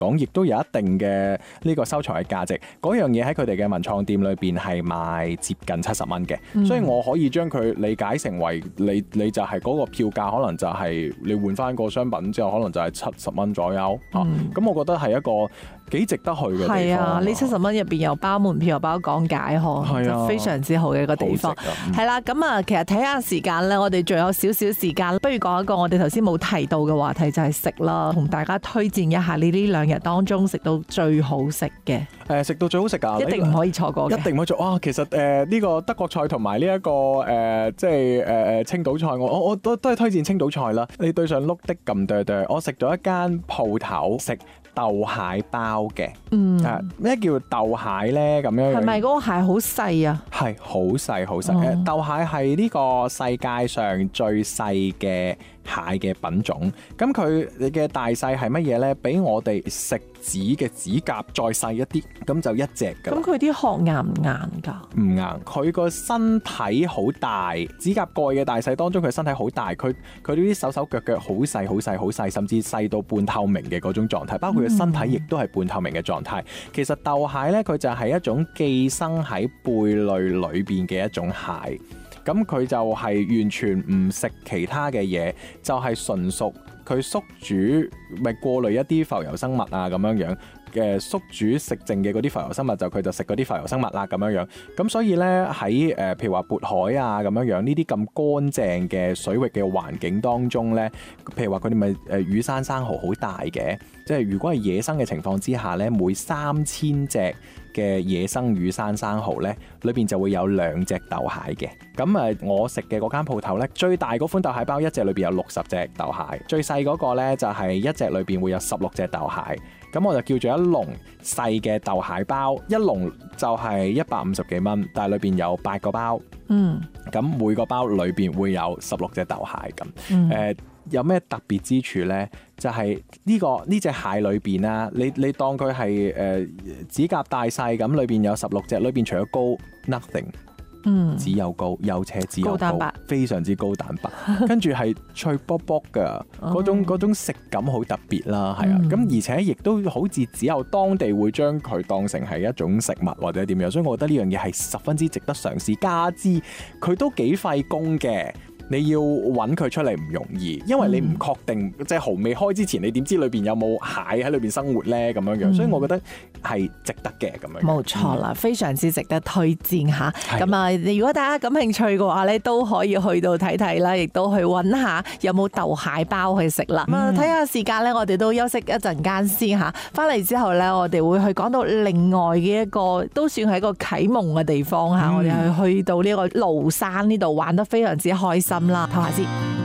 講，亦都有一定嘅呢個收藏嘅價值。嗰樣嘢喺佢哋嘅文創店裏邊係賣接近70蚊嘅，所以我可以將佢理解成為你就係嗰個票價，可能就係你換翻個商品之後，可能就係70蚊左右。咁我覺得係一個幾值得去嘅地方。 係啊，呢70蚊入邊又包門票又包講解就非常之好嘅一個地方。係啦，咁啊，其實睇下時間咧，我哋仲有少少時間，不如講一個我哋頭先冇提到嘅話題，就係食啦，同大家推薦一下你呢2日當中食到最好食嘅。 食到最好食㗎， 一定唔可以錯過嘅。 一定唔可以錯。哇，其實呢個德國菜同埋呢一個即係青島菜，我都係推薦青島菜啦。你對上碌的咁對，我食咗一間鋪頭食豆蟹包嘅。咩叫豆蟹咧？咁樣係咪嗰個蟹好細啊？ 係好細好細。豆蟹係呢個世界上最細嘅蟹嘅品種。咁佢嘅大細係乜嘢咧？比我哋食指嘅指甲再細一啲，咁就一隻㗎。咁佢啲殼硬唔硬㗎？ 唔硬，佢個身體好大，指甲蓋嘅大細當中，佢身體好大，佢呢啲手手腳腳好細好細好細，甚至細到半透明嘅嗰種狀態，包括佢身體亦都係半透明嘅狀態。其實豆蟹咧，佢就係一種寄生喺貝類裏邊嘅一種蟹，咁佢就係完全唔食其他嘅嘢，就係純屬佢宿主咪過濾一啲浮游生物啊咁樣嘅宿主食剩嘅嗰啲浮游生物，佢就食嗰啲浮游生物啦咁樣。咁所以咧喺譬如話渤海啊咁樣呢啲咁乾淨嘅水域嘅環境當中咧，譬如話佢哋咪雨山生蠔好大嘅，即係如果係野生嘅情況之下咧，每3000隻嘅野生雨山生蠔咧，裏邊就會有2隻豆蟹嘅。咁我食嘅嗰間鋪頭咧，最大嗰款豆蟹包一隻裏邊有60隻豆蟹，最細嗰個咧就係一隻裏邊會有16隻豆蟹。咁我就叫做一籠細嘅豆蟹包，一籠就係150幾蚊，但係裏邊有8個包。咁每個包裏邊會有16隻豆蟹咁。有咩特別之處呢？就係呢隻蟹裏邊啦，你當佢係指甲大細咁，裏邊有16隻，裏邊除咗膏 nothing。只有膏，有且只有膏，非常之高蛋白，跟住係脆卜卜噶，嗰種食感好特別啦，係啊，咁而且亦都好似只有當地會將佢當成係一種食物或者點樣，所以我覺得呢樣嘢係十分之值得嘗試，加之佢都幾費工嘅。你要揾佢出嚟唔容易，因為你唔確定，即係蠔未開之前，你點知裏邊有冇蟹喺裏邊生活咧？咁樣，所以我覺得係值得嘅咁樣。 冇錯啦，非常之值得推薦下。咁啊，如果大家感興趣嘅話咧，都可以去到睇睇啦，亦都去揾下有冇豆蟹包去食啦。咁啊，睇下時間咧，我哋都休息一陣間先嚇。翻嚟之後咧，我哋會去講到另外嘅一個都算係一個啟蒙嘅地方嚇。我哋去到呢個廬山呢度玩得非常之開心。唞下先。